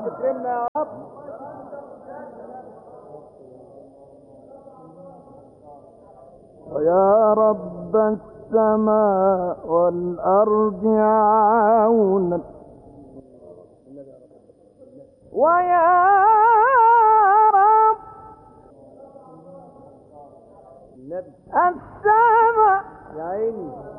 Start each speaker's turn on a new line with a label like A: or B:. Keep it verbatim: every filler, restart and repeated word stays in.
A: اكرمنا يا رب.
B: ويا رب السماء والأرض عونا، ويا رب
A: النبي
B: السماء
A: يا عيني